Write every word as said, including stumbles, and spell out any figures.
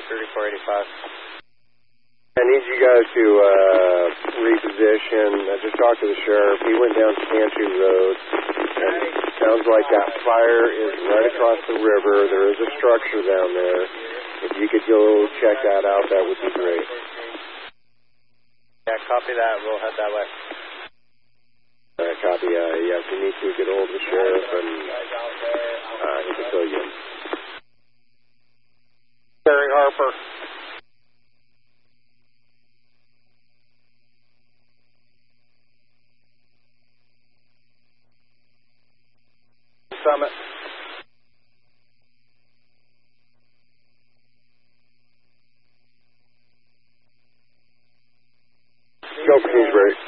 thirty-four eighty-five. I need you guys to uh, reposition. I just talked to the sheriff. He went down Cantu Road, and it sounds like that fire is right across the river. There is a structure down there. If you could go check that out, that would be great. Yeah, copy that. We'll head that way. All right, copy. Uh, yeah, if you need to, get hold of the sheriff, and uh, he can fill you in. Barry Harper. Summit. Go for Kingsbury.